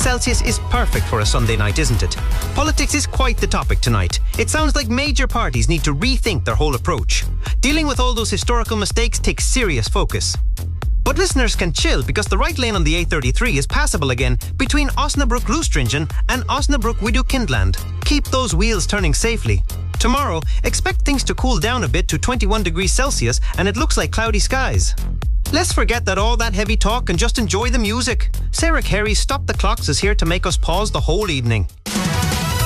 Celsius is perfect for a Sunday night, isn't it? Politics is quite the topic tonight. It sounds like major parties need to rethink their whole approach. Dealing with all those historical mistakes takes serious focus. But listeners can chill because the right lane on the A33 is passable again between Osnabrück-Lustringen and Osnabrück-Weduwkindland. Keep those wheels turning safely. Tomorrow, expect things to cool down a bit to 21 degrees Celsius and it looks like cloudy skies. Let's forget all that heavy talk and just enjoy the music. Sarah Carey's Stop the Clocks is here to make us pause the whole evening.